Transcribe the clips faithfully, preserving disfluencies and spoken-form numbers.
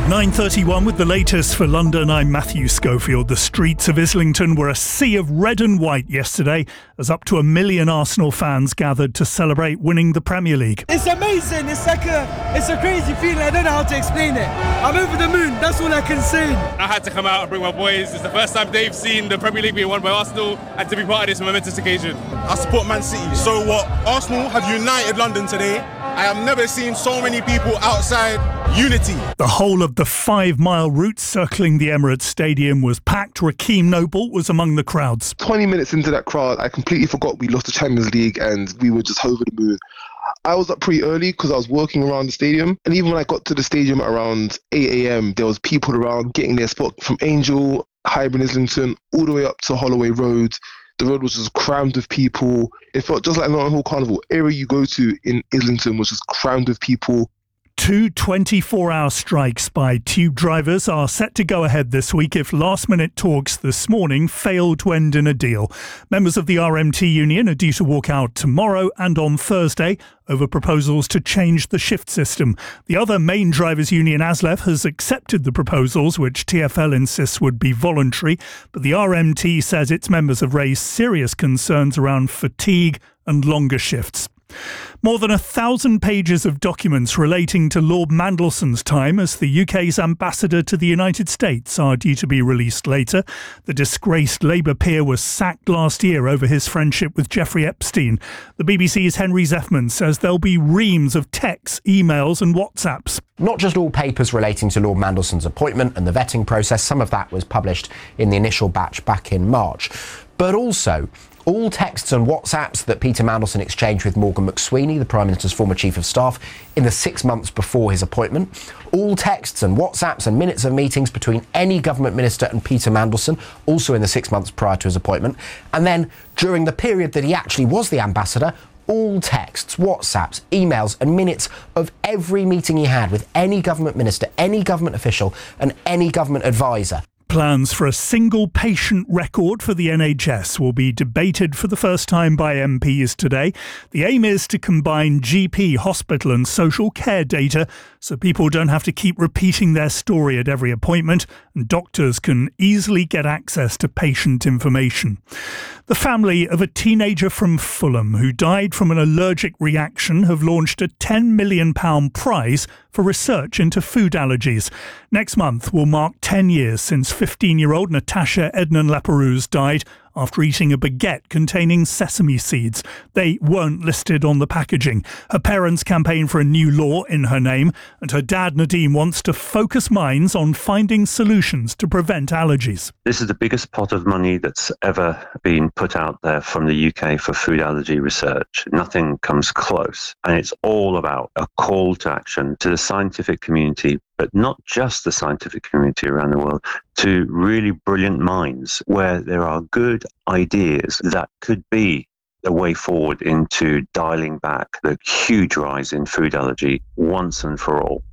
nine thirty-one with the latest for London. I'm Matthew Schofield. The streets of Islington were a sea of red and white yesterday as up to a million Arsenal fans gathered to celebrate winning the Premier League. It's amazing. It's like a, it's a crazy feeling. I don't know how to explain it. I'm over the moon. That's all I can say. I had to come out and bring my boys. It's the first time they've seen the Premier League being won by Arsenal, and to be part of this momentous occasion. I support Man City. So what? Arsenal have united London today. I have never seen so many people outside unity. The whole of the five-mile route circling the Emirates Stadium was packed. Raheem Noble was among the crowds. twenty minutes into that crowd, I completely forgot we lost the Champions League and we were just over the moon. I was up pretty early because I was working around the stadium. And even when I got to the stadium at around eight a.m, there was people around getting their spot from Angel, Highbury, Islington, all the way up to Holloway Road. The road was just crammed with people. It felt just like Notting Hill Carnival. Area you go to in Islington was just crammed with people. Two twenty-four hour strikes by tube drivers are set to go ahead this week if last-minute talks this morning fail to end in a deal. Members of the R M T union are due to walk out tomorrow and on Thursday over proposals to change the shift system. The other main drivers' union, ASLEF, has accepted the proposals, which T F L insists would be voluntary, but the R M T says its members have raised serious concerns around fatigue and longer shifts. More than a thousand pages of documents relating to Lord Mandelson's time as the U K's ambassador to the United States are due to be released later. The disgraced Labour peer was sacked last year over his friendship with Jeffrey Epstein. The B B C's Henry Zeffman says there'll be reams of texts, emails and WhatsApps. Not just all papers relating to Lord Mandelson's appointment and the vetting process, some of that was published in the initial batch back in March, but also all texts and WhatsApps that Peter Mandelson exchanged with Morgan McSweeney, the Prime Minister's former Chief of Staff, in the six months before his appointment. All texts and WhatsApps and minutes of meetings between any government minister and Peter Mandelson, also in the six months prior to his appointment. And then, during the period that he actually was the ambassador, all texts, WhatsApps, emails and minutes of every meeting he had with any government minister, any government official and any government advisor. Plans for a single patient record for the N H S will be debated for the first time by M Ps today. The aim is to combine G P, hospital and social care data so people don't have to keep repeating their story at every appointment and doctors can easily get access to patient information. The family of a teenager from Fulham who died from an allergic reaction have launched a ten million pounds prize for research into food allergies. Next month will mark ten years since fifteen-year-old Natasha Ednan-Laperouse died after eating a baguette containing sesame seeds. They weren't listed on the packaging. Her parents campaign for a new law in her name, and her dad, Nadeem, wants to focus minds on finding solutions to prevent allergies. This is the biggest pot of money that's ever been put out there from the U K for food allergy research. Nothing comes close. And it's all about a call to action to the scientific community, but not just the scientific community around the world, to really brilliant minds where there are good ideas that could be the way forward into dialing back the huge rise in food allergy once and for all.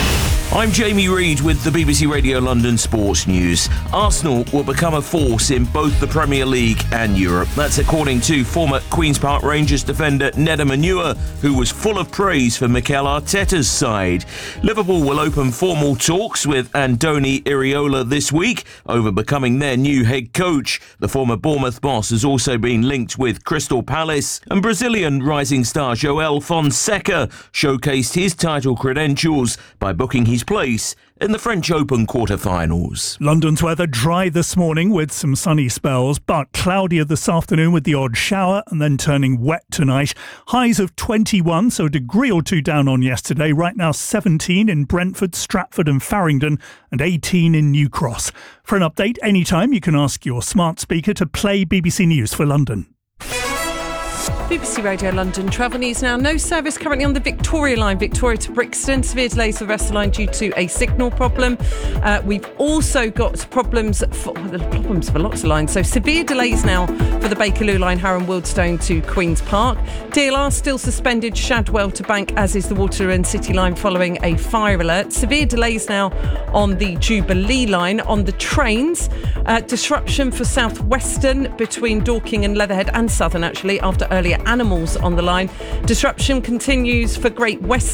I'm Jamie Reid with the B B C Radio London Sports News. Arsenal will become a force in both the Premier League and Europe. That's according to former Queen's Park Rangers defender Nedum Onuoha, who was full of praise for Mikel Arteta's side. Liverpool will open formal talks with Andoni Iraola this week over becoming their new head coach. The former Bournemouth boss has also been linked with Crystal Palace, and Brazilian rising star Joel Fonseca showcased his title credentials by booking his place in the French Open quarter-finals. London's weather dry this morning with some sunny spells, but cloudier this afternoon with the odd shower and then turning wet tonight. Highs of twenty-one, so a degree or two down on yesterday. Right now seventeen in Brentford, Stratford and Farringdon and eighteen in New Cross. For an update anytime, you can ask your smart speaker to play B B C News for London. B B C Radio London travel news now. No service currently on the Victoria line, Victoria to Brixton. Severe delays for the rest of the line due to a signal problem. Uh, we've also got problems for well, problems for lots of lines. So severe delays now for the Bakerloo line, Harrow and Wealdstone to Queen's Park. D L R still suspended Shadwell to Bank, as is the Waterloo and City line following a fire alert. Severe delays now on the Jubilee line. On the trains, uh, disruption for South Western between Dorking and Leatherhead and Southern actually after earlier animals on the line. Disruption continues for Great Western